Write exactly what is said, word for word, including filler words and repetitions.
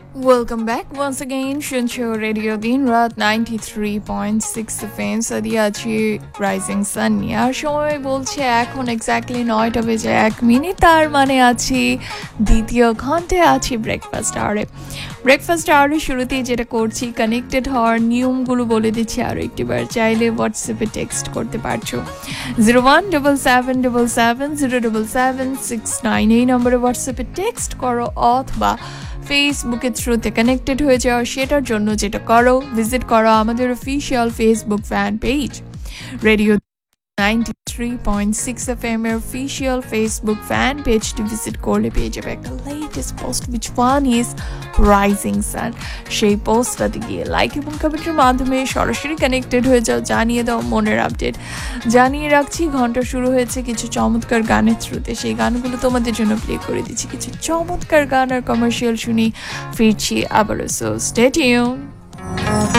Welcome back once again. Shuncho Radio Din Rat ninety-three point six F M Sadia আছি rising sun নিয়ে। আর সময় বলছে এখন এক্স্যাক্টলি নয়টা বেজে এক মিনিট, তার মানে আছি দ্বিতীয় ঘন্টায়, আছি ব্রেকফাস্ট আওয়ারে। ব্রেকফাস্ট আওয়ারের শুরুতেই যেটা করছি, কানেক্টেড হওয়ার নিয়মগুলো বলে দিচ্ছি আরও একটিবার। চাইলে হোয়াটসঅ্যাপে টেক্সট করতে পারছো zero one double seven double seven zero double seven six nine এই নম্বরে হোয়াটসঅ্যাপে টেক্সট করো, অথবা ফেসবুকের থ্রুতে কানেক্টেড হয়ে যাও। সেটার জন্য যেটা করো, ভিজিট করো আমাদের official Facebook fan page radio ninety-three point six F M এর অফিসিয়াল ফেসবুক ফ্যান পেজটি ভিজিট করলে পেয়ে যাবে একটা latest post, which one is rising sun. সেই পোস্টটাতে গিয়ে লাইক এবং কমেন্টের মাধ্যমে সরাসরি কানেক্টেড হয়ে যাও, জানিয়ে দাও মনের আপডেট। জানিয়ে রাখছি ঘন্টা শুরু হয়েছে কিছু চমৎকার গানের থ্রুতে, সেই গানগুলো তোমাদের জন্য প্লে করে দিচ্ছি। কিছু চমৎকার গান আর কমার্শিয়াল শুনি, ফিরছি আবারও। So stay tuned.